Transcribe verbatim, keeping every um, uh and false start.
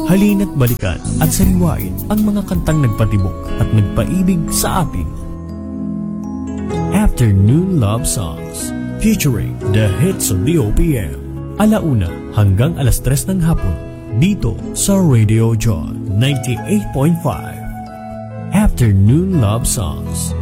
Halina't balikan at sariwain ang mga kantang nagpatibok at nagpaibig sa atin. Afternoon Love Songs, featuring the hits of the O P M. Alauna hanggang alas tres ng hapon, dito sa Radio John ninety-eight point five. Afternoon Love Songs.